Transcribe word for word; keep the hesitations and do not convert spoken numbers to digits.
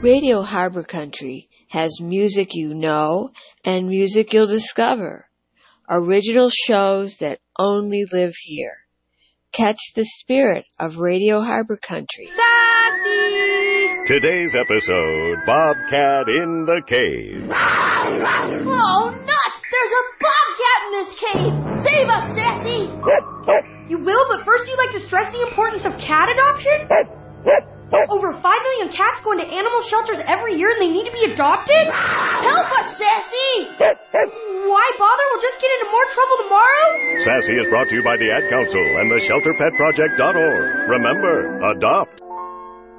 Radio Harbor Country has music you know and music you'll discover. Original shows that only live here. Catch the spirit of Radio Harbor Country. Sassy! Today's episode, Bobcat in the Cave. Oh, nuts! There's a bobcat in this cave! Save us, Sassy! You will, but first you'd like to stress the importance of cat adoption? Over five million cats go into animal shelters every year and they need to be adopted? Help us, Sassy! Why bother? We'll just get into more trouble tomorrow? Sassy is brought to you by the Ad Council and the shelter pet project dot org. Remember, adopt.